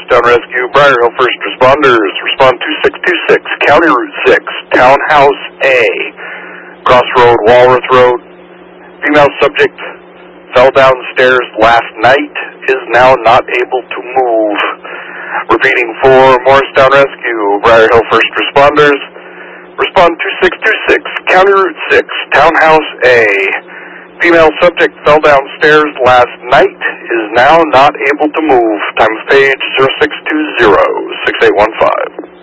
Morristown Rescue, Briar Hill First Responders, respond 2626, County Route 6, Townhouse A, Crossroad, Walworth Road. Female subject fell downstairs last night, is now not able to move. Repeating for Morristown Rescue, Briar Hill First Responders, respond 2626, County Route 6, Townhouse A. Female subject fell downstairs last night, is now not able to move. Time of page 0620-6815.